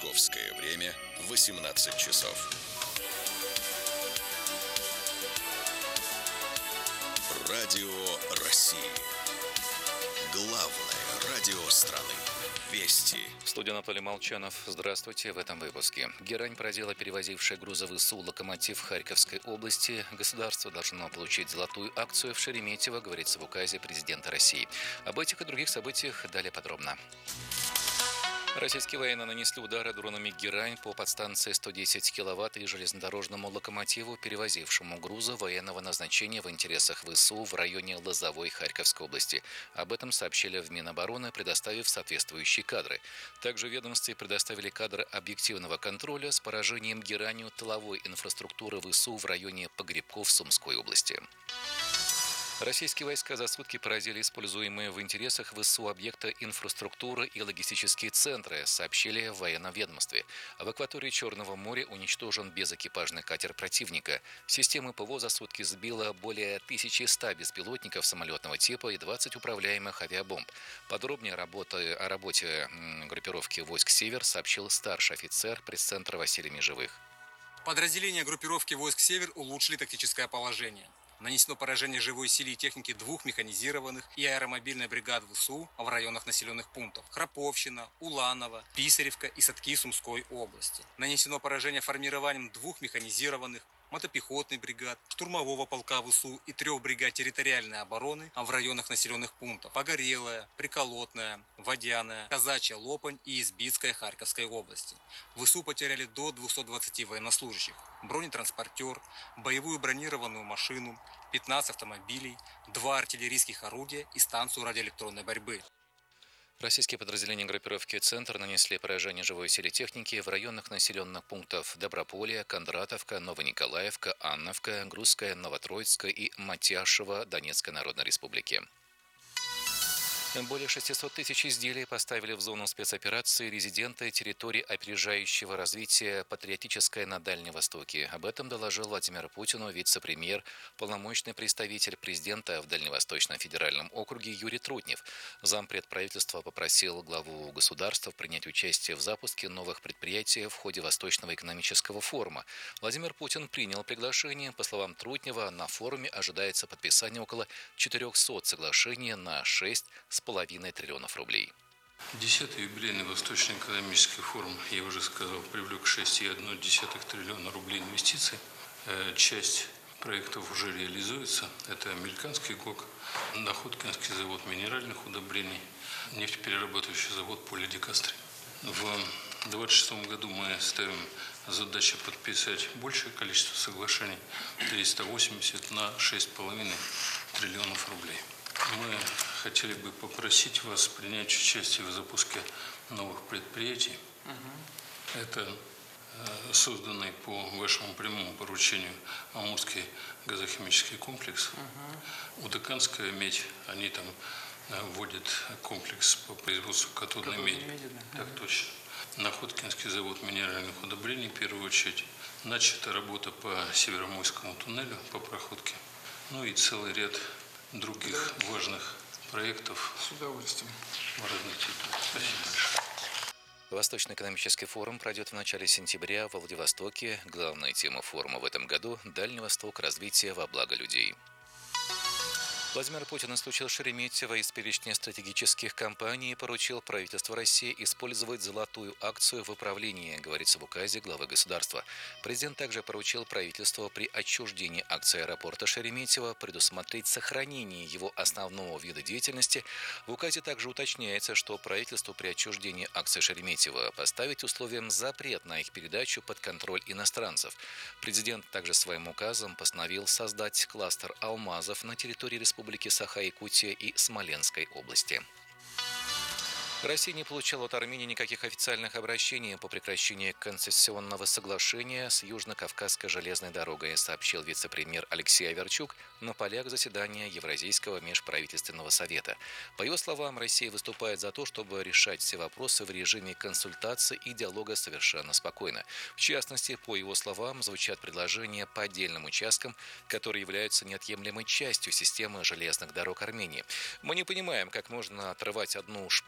Московское время 18 часов. Радио России. Главное радио страны. Вести. В студии Анатолий Молчанов. Здравствуйте. В этом выпуске. Герань породила перевозившая грузы ВСУ локомотив в Харьковской области. Государство должно получить золотую акцию в Шереметьево, говорится в указе президента России. Об этих и других событиях далее подробно. Российские военные нанесли удары дронами «Герань» по подстанции 110 киловатт и железнодорожному локомотиву, перевозившему грузы военного назначения в интересах ВСУ в районе Лозовой Харьковской области. Об этом сообщили в Минобороны, предоставив соответствующие кадры. Также в ведомстве предоставили кадры объективного контроля с поражением «Геранью» тыловой инфраструктуры ВСУ в районе Погребков Сумской области. Российские войска за сутки поразили используемые в интересах ВСУ объекты инфраструктуры и логистические центры, сообщили в военном ведомстве. В акватории Черного моря уничтожен безэкипажный катер противника. Система ПВО за сутки сбила более 1100 беспилотников самолетного типа и 20 управляемых авиабомб. Подробнее о работе группировки войск «Север» сообщил старший офицер пресс-центра Василий Межевых. Подразделения группировки войск «Север» улучшили тактическое положение. Нанесено поражение живой силе и технике 2 механизированных и аэромобильной бригад ВСУ в районах населенных пунктов Храповщина, Уланово, Писаревка и Садки Сумской области. Нанесено поражение формированием 2 механизированных, мотопехотной бригад, штурмового полка ВСУ и 3 бригад территориальной обороны в районах населенных пунктов Погорелая, Приколотная, Водяная, Казачья Лопань и Избицкая Харьковской области. ВСУ потеряли до 220 военнослужащих, бронетранспортер, боевую бронированную машину, 15 автомобилей, 2 артиллерийских орудия и станцию радиоэлектронной борьбы. Российские подразделения группировки «Центр» нанесли поражение живой силе техники в районах населенных пунктов Доброполье, Кондратовка, Новониколаевка, Анновка, Грузская, Новотроицкая и Матяшево Донецкой Народной Республики. Более 600 тысяч изделий поставили в зону спецоперации резиденты территории опережающего развития «Патриотическое» на Дальнем Востоке. Об этом доложил Владимиру Путину вице-премьер, полномочный представитель президента в Дальневосточном федеральном округе Юрий Трутнев. Зампред правительства попросил главу государства принять участие в запуске новых предприятий в ходе Восточного экономического форума. Владимир Путин принял приглашение. По словам Трутнева, на форуме ожидается подписание около 400 соглашений на 6,5 триллионов рублей. 10-й юбилейный Восточный экономический форум, я уже сказал, привлек 6,1 триллиона рублей инвестиций. Часть проектов уже реализуется. Это американский ГОК, Находкинский завод минеральных удобрений, нефтеперерабатывающий завод Полидекастри. В 2026 году мы ставим задачу подписать большее количество соглашений, 380 на 6,5 триллионов рублей. Мы хотели бы попросить вас принять участие в запуске новых предприятий. Это созданный по вашему прямому поручению Амурский газохимический комплекс. Удаканская медь, они там вводят комплекс по производству катодной меди. Так точно. Находкинский завод минеральных удобрений, в первую очередь. Начата работа по Северомойскому туннелю, по проходке. Ну и целый ряд других важных проектов. С удовольствием. В разных типах. Спасибо большое. Восточный экономический форум пройдет в начале сентября в Владивостоке. Главная тема форума в этом году – Дальний Восток, развитие во благо людей. Владимир Путин исключил Шереметьево из перечня стратегических компаний и поручил правительству России использовать золотую акцию в управлении, говорится в указе главы государства. Президент также поручил правительству при отчуждении акций аэропорта Шереметьево предусмотреть сохранение его основного вида деятельности. В указе также уточняется, что правительству при отчуждении акций Шереметьево поставить условием запрет на их передачу под контроль иностранцев. Президент также своим указом постановил создать кластер алмазов на территории Республики Саха-Якутия и Смоленской области. Россия не получала от Армении никаких официальных обращений по прекращению концессионного соглашения с Южно-Кавказской железной дорогой, сообщил вице-премьер Алексей Аверчук на полях заседания Евразийского межправительственного совета. По его словам, Россия выступает за то, чтобы решать все вопросы в режиме консультации и диалога совершенно спокойно. В частности, по его словам, звучат предложения по отдельным участкам, которые являются неотъемлемой частью системы железных дорог Армении. Мы не понимаем, как можно отрывать одну шпалу от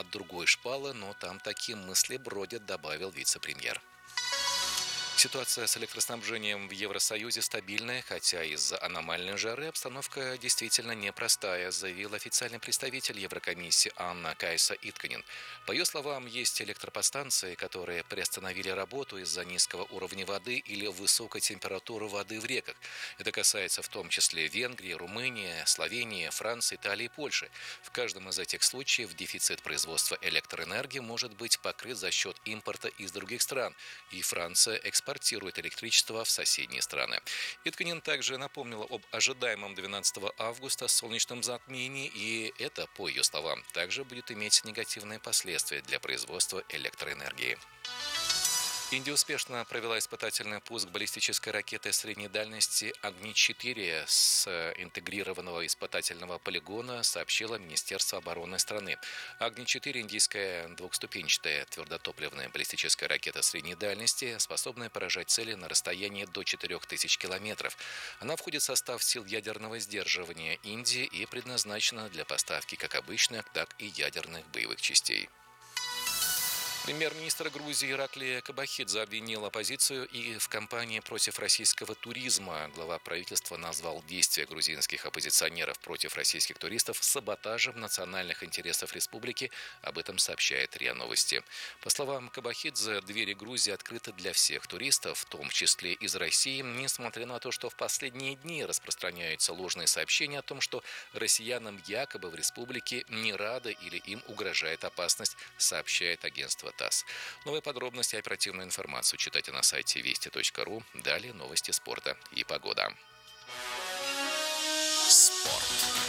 от другой шпалы, но там такие мысли бродят, добавил вице-премьер. Ситуация с электроснабжением в Евросоюзе стабильная, хотя из-за аномальной жары обстановка действительно непростая, заявил официальный представитель Еврокомиссии Анна-Кайса Итканен. По ее словам, есть электроподстанции, которые приостановили работу из-за низкого уровня воды или высокой температуры воды в реках. Это касается в том числе Венгрии, Румынии, Словении, Франции, Италии и Польши. В каждом из этих случаев дефицит производства электроэнергии может быть покрыт за счет импорта из других стран, и Франция экспортирует электричество в соседние страны. Итканен также напомнила об ожидаемом 12 августа солнечном затмении, и это, по ее словам, также будет иметь негативные последствия для производства электроэнергии. Индия успешно провела испытательный пуск баллистической ракеты средней дальности «Агни-4» с интегрированного испытательного полигона, сообщило Министерство обороны страны. «Агни-4» – индийская двухступенчатая твердотопливная баллистическая ракета средней дальности, способная поражать цели на расстоянии до 4000 километров. Она входит в состав сил ядерного сдерживания Индии и предназначена для поставки как обычных, так и ядерных боевых частей. Премьер-министр Грузии Ираклий Кобахидзе обвинил оппозицию и в кампании против российского туризма. Глава правительства назвал действия грузинских оппозиционеров против российских туристов саботажем национальных интересов республики. Об этом сообщает РИА Новости. По словам Кобахидзе, двери Грузии открыты для всех туристов, в том числе из России, несмотря на то, что в последние дни распространяются ложные сообщения о том, что россиянам якобы в республике не рады или им угрожает опасность, сообщает агентство ТАСС. Новые подробности и оперативную информацию читайте на сайте вести.ру. Далее новости спорта и погода. Спорт.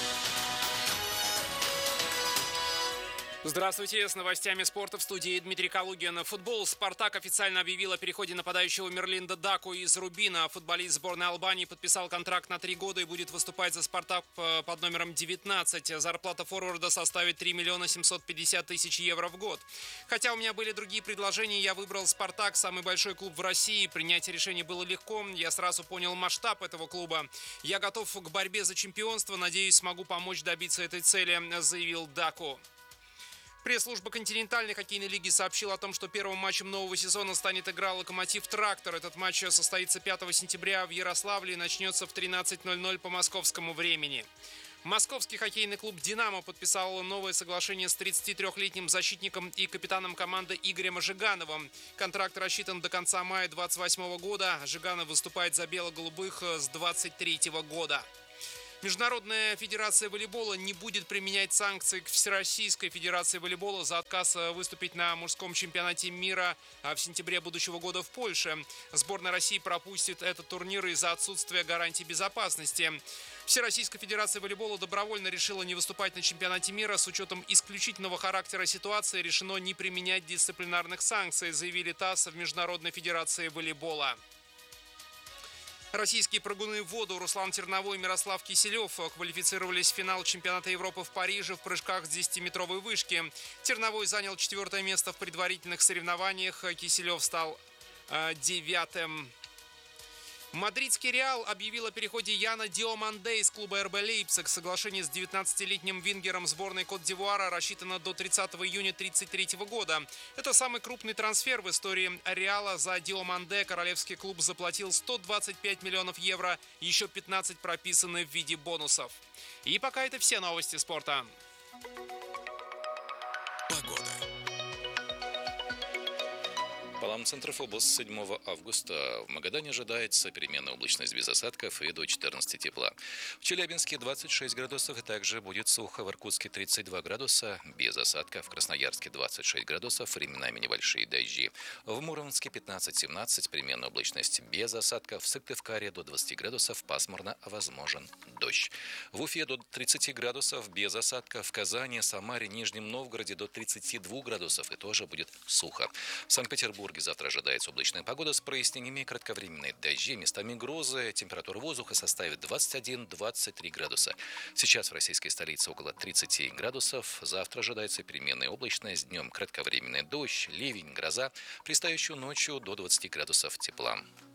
Здравствуйте, с новостями спорта в студии Дмитрий Калугин. Футбол. «Спартак» официально объявил о переходе нападающего Мерлинда Даку из Рубина. Футболист сборной Албании подписал контракт на 3 года и будет выступать за «Спартак» под номером 19. Зарплата форварда составит 3 миллиона 750 тысяч евро в год. Хотя у меня были другие предложения, я выбрал «Спартак», самый большой клуб в России. Принять решение было легко. Я сразу понял масштаб этого клуба. Я готов к борьбе за чемпионство. Надеюсь, смогу помочь добиться этой цели, заявил Даку. Пресс-служба континентальной хоккейной лиги сообщила о том, что первым матчем нового сезона станет игра «Локомотив-Трактор». Этот матч состоится 5 сентября в Ярославле и начнется в 13:00 по московскому времени. Московский хоккейный клуб «Динамо» подписал новое соглашение с 33-летним защитником и капитаном команды Игорем Жигановым. Контракт рассчитан до конца мая 2028 года. Жиганов выступает за бело-голубых с 2023 года. Международная федерация волейбола не будет применять санкции к Всероссийской федерации волейбола за отказ выступить на мужском чемпионате мира в сентябре будущего года в Польше. Сборная России пропустит этот турнир из-за отсутствия гарантий безопасности. Всероссийская федерация волейбола добровольно решила не выступать на чемпионате мира. С учетом исключительного характера ситуации решено не применять дисциплинарных санкций, заявили ТАСС в Международной федерации волейбола. Российские прыгуны в воду Руслан Терновой и Мирослав Киселев квалифицировались в финал чемпионата Европы в Париже в прыжках с 10-метровой вышки. Терновой занял 4-е место в предварительных соревнованиях. Киселев стал 9-м. Мадридский «Реал» объявил о переходе Яна Диоманде из клуба РБ Лейпциг. Соглашение с 19-летним вингером сборной Кот-д'Ивуара рассчитано до 30 июня 1933 года. Это самый крупный трансфер в истории «Реала». За Диоманде королевский клуб заплатил 125 миллионов евро, еще 15 прописаны в виде бонусов. И пока это все новости спорта. Погода. По плану Центрофобос с 7 августа в Магадане ожидается переменная облачность без осадков и до 14 тепла. В Челябинске 26 градусов и также будет сухо. В Иркутске 32 градуса без осадков. В Красноярске 26 градусов, временами небольшие дожди. В Мурманске 15-17, переменная облачность без осадков. В Сыктывкаре до 20 градусов, пасмурно, возможен дождь. В Уфе до 30 градусов без осадков. В Казани, Самаре, Нижнем Новгороде до 32 градусов и тоже будет сухо. В Санкт-Петербурге завтра ожидается облачная погода с прояснениями, кратковременные дожди, местами грозы. Температура воздуха составит 21-23 градуса. Сейчас в российской столице около 30 градусов. Завтра ожидается переменная облачность. Днем кратковременный дождь, ливень, гроза. Предстоящую ночью до 20 градусов тепла.